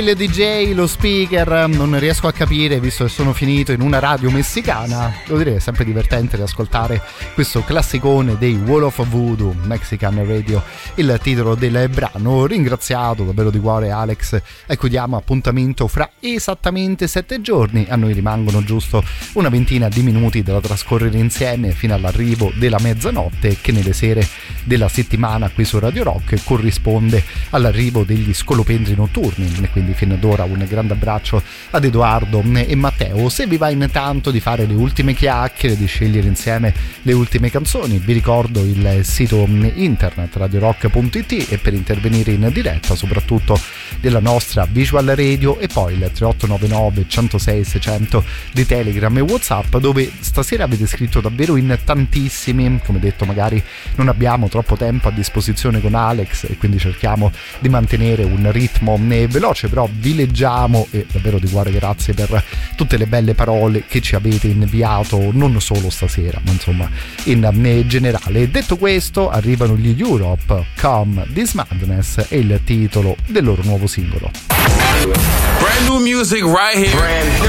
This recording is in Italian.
Il DJ, lo speaker, non riesco a capire, visto che sono finito in una radio messicana. Devo dire, è sempre divertente riascoltare questo classicone dei Wall of Voodoo, Mexican Radio, il titolo del brano. Ringraziato davvero di cuore Alex, ecco, diamo appuntamento fra esattamente 7 giorni. A noi rimangono giusto una ventina di minuti da trascorrere insieme fino all'arrivo della mezzanotte, che nelle sere della settimana qui su Radio Rock corrisponde all'arrivo degli scolopendri notturni. Quindi fin d'ora un grande abbraccio ad Edoardo e Matteo. Se vi va intanto di fare le ultime chiacchiere, di scegliere insieme le ultime canzoni, vi ricordo il sito internet radiorock.it, e per intervenire in diretta soprattutto della nostra Visual Radio, e poi il 3899 106 600 di Telegram e WhatsApp, dove stasera avete scritto davvero in tantissimi. Come detto, magari non abbiamo troppo tempo a disposizione con Alex e quindi cerchiamo di mantenere un ritmo veloce, però vi leggiamo, e davvero di cuore grazie per tutte le belle parole che ci avete inviato, non solo stasera ma insomma in generale. Detto questo, arrivano gli Europe, Come This Madness, e il titolo del loro nuovo singolo. Brand new music right here.